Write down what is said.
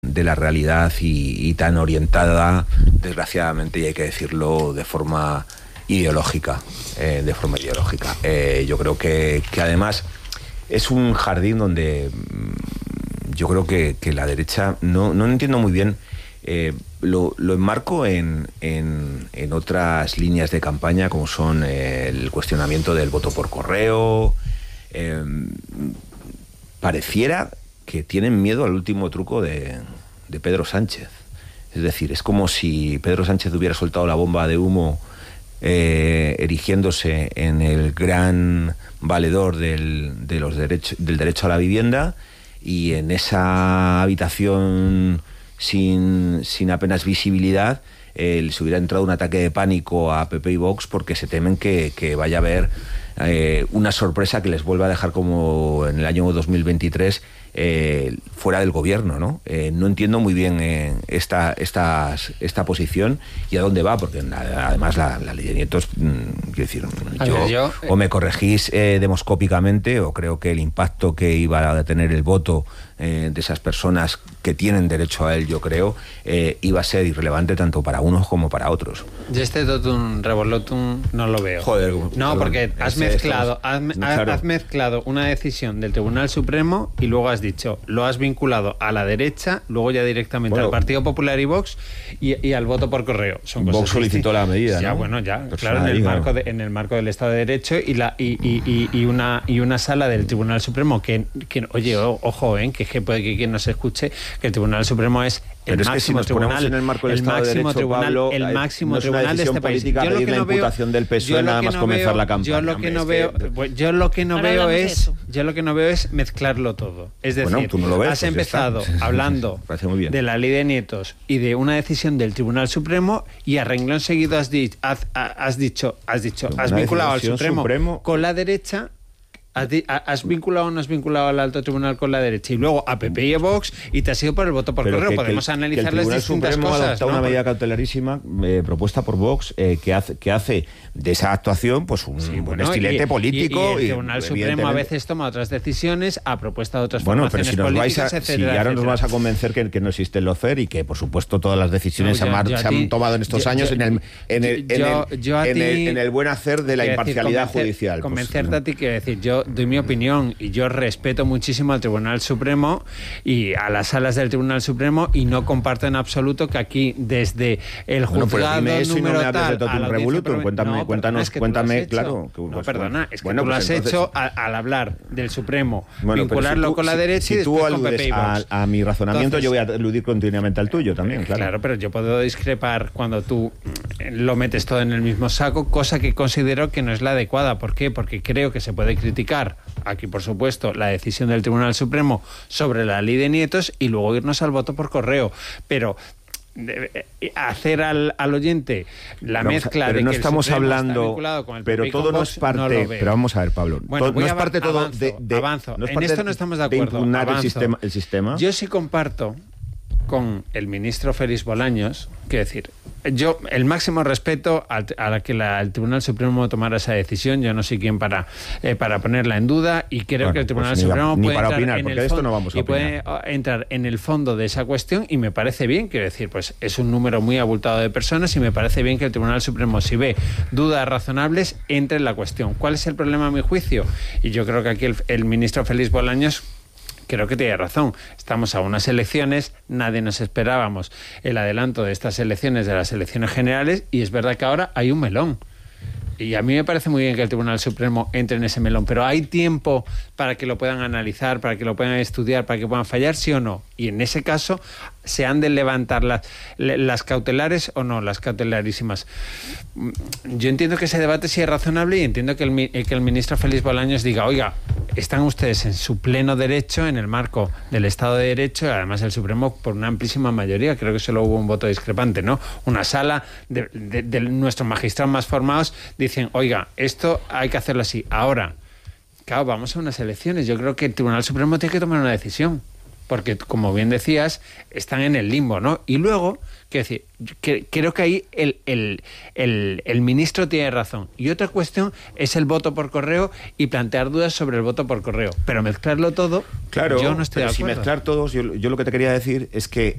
de la realidad y tan orientada, desgraciadamente, y hay que decirlo, de forma ideológica. Yo creo que además es un jardín donde yo creo que la derecha, no entiendo muy bien, lo enmarco en otras líneas de campaña, como son el cuestionamiento del voto por correo. Pareciera que tienen miedo al último truco de Pedro Sánchez. Es decir, es como si Pedro Sánchez hubiera soltado la bomba de humo, erigiéndose en el gran valedor del derecho a la vivienda, y en esa habitación sin apenas visibilidad les hubiera entrado un ataque de pánico a PP y Vox, porque se temen que vaya a haber una sorpresa que les vuelva a dejar como en el año 2023 fuera del gobierno, ¿no? No entiendo muy bien esta posición y a dónde va, porque además la ley de nietos, quiero decir, o me corregís demoscópicamente, o creo que el impacto que iba a tener el voto de esas personas que tienen derecho a él, yo creo, iba a ser irrelevante tanto para unos como para otros. Yo este totum revolotum no lo veo. Joder, no, porque has mezclado una decisión del Tribunal Supremo y luego has dicho, lo has vinculado a la derecha, luego ya directamente al Partido Popular y Vox y al voto por correo. Son cosas Vox solicitó la medida, ya, ¿no? Bueno, ya, pues claro, en el marco del Estado de Derecho y una sala del Tribunal Supremo que oye, ojo, que puede que quien nos escuche, que el Tribunal Supremo es el máximo tribunal, en el marco del Estado de Derecho, Pablo, el máximo tribunal de este país. Yo lo que no veo, del PSOE nada más comenzar la campaña. Yo lo que no veo es mezclarlo todo. Es decir, tú no lo ves, has empezado hablando de la ley de nietos y de una decisión del Tribunal Supremo, y a renglón seguido has vinculado al Supremo con la derecha. ¿Has vinculado o no has vinculado al alto tribunal con la derecha? Y luego a PP y a Vox, y te has ido por el voto por correo. Podemos analizar las distintas cosas. El Tribunal Supremo ha adoptado una medida cautelarísima propuesta por Vox, que hace de esa actuación pues un estilete político. Y el Tribunal Supremo a veces toma otras decisiones a propuesta de otras formaciones políticas, etcétera. Si ahora nos vas a convencer que no existe el lawfare y que, por supuesto, todas las decisiones se han tomado en estos años en el buen hacer de la imparcialidad judicial. Convencerte a ti, quiero decir, yo doy mi opinión y yo respeto muchísimo al Tribunal Supremo y a las salas del Tribunal Supremo, y no comparto en absoluto que aquí desde el juzgado número tal a la audiencia, cuéntame, claro. No, perdona, es que tú lo has hecho al hablar del Supremo, vincularlo con la derecha y después con PP y Vox. A mi razonamiento, yo voy a aludir continuamente al tuyo también, claro. Claro, pero yo puedo discrepar cuando tú lo metes todo en el mismo saco, cosa que considero que no es la adecuada. ¿Por qué? Porque creo que se puede criticar aquí, por supuesto, la decisión del Tribunal Supremo sobre la ley de nietos y luego irnos al voto por correo. Pero hacer al oyente la mezcla de que no estamos el Supremo hablando, está vinculado con el pero PP todo no es parte, no pero vamos a ver, Pablo, bueno, no es parte todo avanzo. En esto no estamos de acuerdo. De impugnar el sistema. Yo sí comparto con el ministro Félix Bolaños, quiero decir, yo el máximo respeto a que el Tribunal Supremo tomara esa decisión. Yo no soy quien para ponerla en duda, y creo que el Tribunal Supremo puede entrar en el fondo de esa cuestión, y me parece bien. Quiero decir, pues es un número muy abultado de personas, y me parece bien que el Tribunal Supremo, si ve dudas razonables, entre en la cuestión. ¿Cuál es el problema a mi juicio? Y yo creo que aquí el ministro Félix Bolaños creo que tiene razón. Estamos a unas elecciones, nadie nos esperábamos el adelanto de estas elecciones, de las elecciones generales, y es verdad que ahora hay un melón. Y a mí me parece muy bien que el Tribunal Supremo entre en ese melón, pero ¿hay tiempo para que lo puedan analizar, para que lo puedan estudiar, para que puedan fallar, sí o no? Y en ese caso, ¿se han de levantar las cautelares o no, las cautelarísimas? Yo entiendo que ese debate sí es razonable, y entiendo que el ministro Félix Bolaños diga, oiga, están ustedes en su pleno derecho, en el marco del Estado de Derecho, y además el Supremo por una amplísima mayoría, creo que solo hubo un voto discrepante, ¿no? Una sala de nuestros magistrados más formados dicen, oiga, esto hay que hacerlo así. Ahora, claro, vamos a unas elecciones. Yo creo que el Tribunal Supremo tiene que tomar una decisión, porque, como bien decías, están en el limbo, ¿no? Y luego, quiero decir, creo que ahí el ministro tiene razón. Y otra cuestión es el voto por correo y plantear dudas sobre el voto por correo. Pero mezclarlo todo, claro, yo no estoy de acuerdo. Si mezclar todos, yo lo que te quería decir es que